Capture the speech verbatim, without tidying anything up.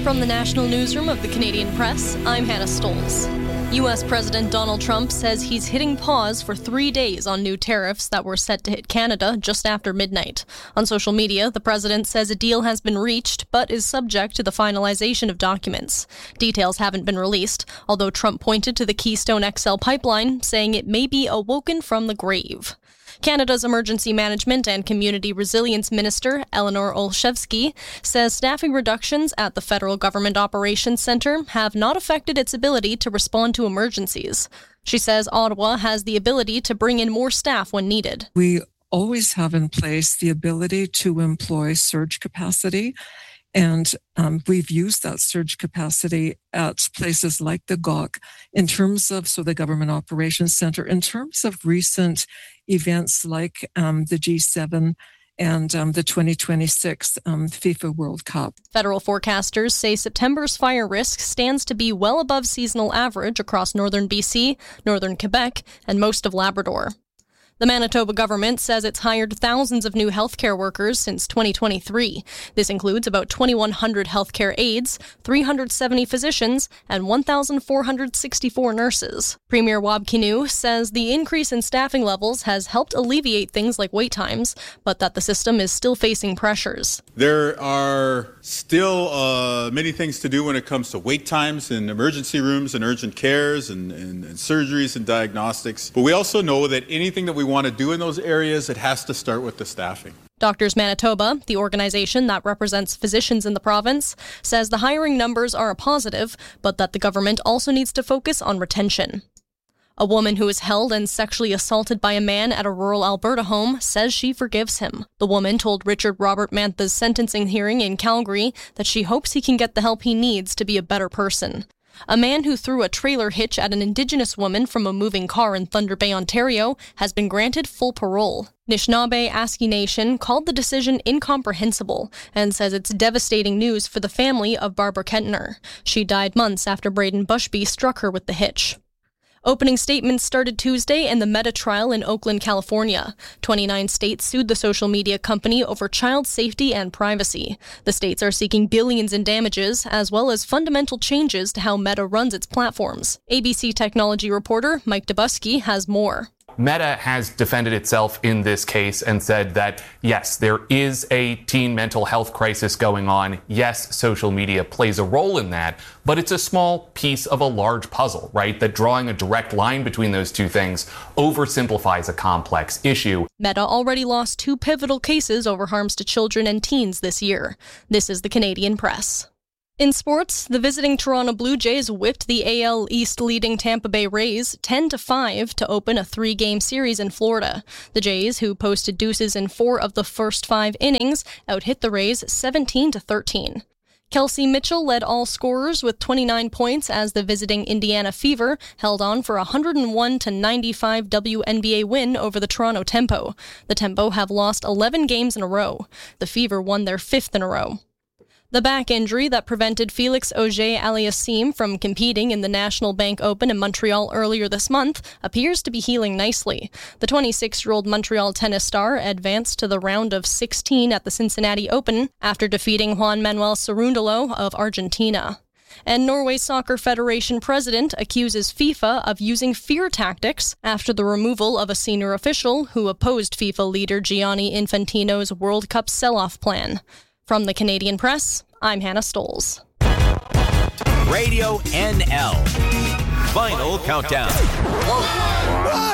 From the National Newsroom of the Canadian Press, I'm Hannah Stolz. U S President Donald Trump says he's hitting pause for three days on new tariffs that were set to hit Canada just after midnight. On social media, the president says a deal has been reached, but is subject to the finalization of documents. Details haven't been released, although Trump pointed to the Keystone X L pipeline, saying it may be awoken from the grave. Canada's Emergency Management and Community Resilience Minister, Eleanor Olszewski, says staffing reductions at the Federal Government Operations Centre have not affected its ability to respond to emergencies. She says Ottawa has the ability to bring in more staff when needed. We always have in place the ability to employ surge capacity. And um, we've used that surge capacity at places like the G O C in terms of, so the Government Operations Centre, in terms of recent events like um, the G seven and um, the twenty twenty-six um, FIFA World Cup. Federal forecasters say September's fire risk stands to be well above seasonal average across northern B C, northern Quebec, and most of Labrador. The Manitoba government says it's hired thousands of new healthcare workers since twenty twenty-three. This includes about twenty-one hundred healthcare aides, three hundred seventy physicians, and one thousand four hundred sixty-four nurses. Premier Wab Kinew says the increase in staffing levels has helped alleviate things like wait times, but that the system is still facing pressures. There are still uh, many things to do when it comes to wait times in emergency rooms and urgent cares and, and, and surgeries and diagnostics. But we also know that anything that we want to do in those areas, it has to start with the staffing. Doctors Manitoba, the organization that represents physicians in the province, says the hiring numbers are a positive, but that the government also needs to focus on retention. A woman who was held and sexually assaulted by a man at a rural Alberta home says she forgives him. The woman told Richard Robert Mantha's sentencing hearing in Calgary that she hopes he can get the help he needs to be a better person. A man who threw a trailer hitch at an Indigenous woman from a moving car in Thunder Bay, Ontario, has been granted full parole. Anishinaabe Aski Nation called the decision incomprehensible and says it's devastating news for the family of Barbara Kentner. She died months after Braden Bushby struck her with the hitch. Opening statements started Tuesday in the Meta trial in Oakland, California. twenty-nine states sued the social media company over child safety and privacy. The states are seeking billions in damages, as well as fundamental changes to how Meta runs its platforms. A B C technology reporter Mike Dubusky has more. Meta has defended itself in this case and said that, yes, there is a teen mental health crisis going on. Yes, social media plays a role in that, but it's a small piece of a large puzzle, right? That drawing a direct line between those two things oversimplifies a complex issue. Meta already lost two pivotal cases over harms to children and teens this year. This is the Canadian Press. In sports, the visiting Toronto Blue Jays whipped the A L East leading Tampa Bay Rays ten to five to open a three-game series in Florida. The Jays, who posted deuces in four of the first five innings, out-hit the Rays seventeen to thirteen. Kelsey Mitchell led all scorers with twenty-nine points as the visiting Indiana Fever held on for a one oh one to ninety-five W N B A win over the Toronto Tempo. The Tempo have lost eleven games in a row. The Fever won their fifth in a row. The back injury that prevented Felix Auger-Aliassime from competing in the National Bank Open in Montreal earlier this month appears to be healing nicely. The twenty-six-year-old Montreal tennis star advanced to the round of sixteen at the Cincinnati Open after defeating Juan Manuel Cerundolo of Argentina. And Norway Soccer Federation president accuses FIFA of using fear tactics after the removal of a senior official who opposed FIFA leader Gianni Infantino's World Cup sell-off plan. From the Canadian Press, I'm Hannah Stolz. Radio N L. Final countdown.